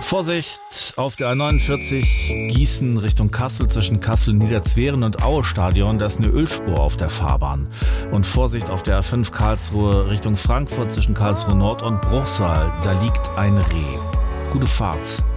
Vorsicht auf der A49 Gießen Richtung Kassel zwischen Kassel-Niederzweren und Aue-Stadion, da ist eine Ölspur auf der Fahrbahn. Und Vorsicht auf der A5 Karlsruhe Richtung Frankfurt zwischen Karlsruhe Nord und Bruchsal, da liegt ein Reh. Gute Fahrt.